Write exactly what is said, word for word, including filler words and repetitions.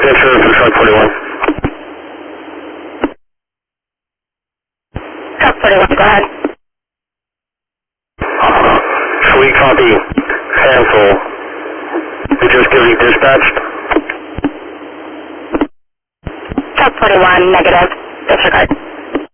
Answer for Truck forty-one. Truck forty-one, go ahead. So we copy cancel. We just give you dispatched. Truck forty-one, negative. Disregard.